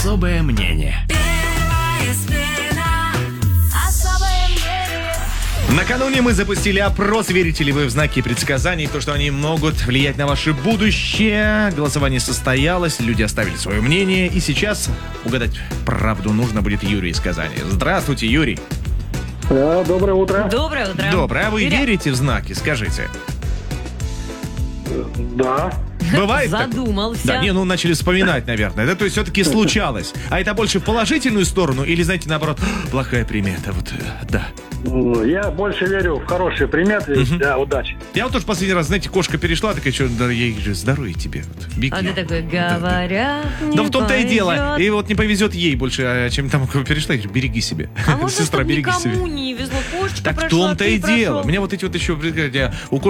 Особое мнение. Накануне мы запустили опрос, верите ли вы в знаки предсказаний, то, что они могут влиять на ваше будущее. Голосование состоялось, люди оставили свое мнение, и сейчас угадать правду нужно будет Юрию из Казани. Здравствуйте, Юрий. Доброе утро. Доброе утро. Доброе. А вы верите в знаки, скажите? Да. Бывает так? Задумался. Да, начали вспоминать, наверное. Да, то есть все-таки случалось. А это больше в положительную сторону или, знаете, наоборот, плохая примета? Вот, да. Я больше верю в хорошие приметы для удачи. Я вот тоже последний раз, знаете, кошка перешла, такая, что, да, ей же здоровье тебе. Вот, беги. А ты такой, говорят, Да в том-то и повезет. дело. И вот не повезет ей больше, чем там перешла. Береги себе. А может, Сестра, чтобы береги никому себе. не везло, кошечка Так в прошла, том-то ты и дело. прошел. Меня вот эти вот еще... У